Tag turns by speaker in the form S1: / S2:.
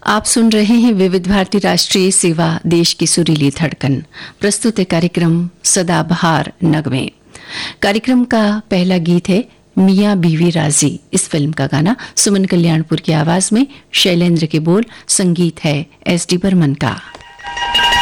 S1: आप सुन रहे हैं विविध भारती राष्ट्रीय सेवा, देश की सुरीली धड़कन। प्रस्तुत है कार्यक्रम सदाबहार नगमे। कार्यक्रम का पहला गीत है मियाँ बीवी राजी। इस फिल्म का गाना सुमन कल्याणपुर की आवाज में, शैलेंद्र के बोल, संगीत है एस डी बर्मन का।